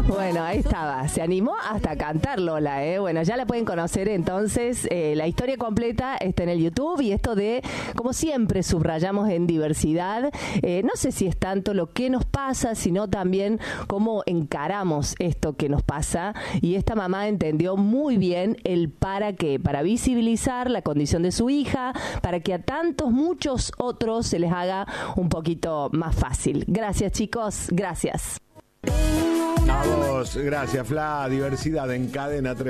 Bueno, ahí estaba. Se animó hasta a cantar Lola, ¿eh? Bueno, ya la pueden conocer entonces. La historia completa está en el YouTube y esto de, como siempre, subrayamos en diversidad. No sé si es tanto lo que nos pasa, sino también cómo encaramos esto que nos pasa. Y esta mamá entendió muy bien el para qué, para visibilizar la condición de su hija, para que a tantos, muchos otros se les haga un poquito más fácil. Gracias, chicos. Gracias. A vos, gracias, Fla. Diversidad en Cadena 3.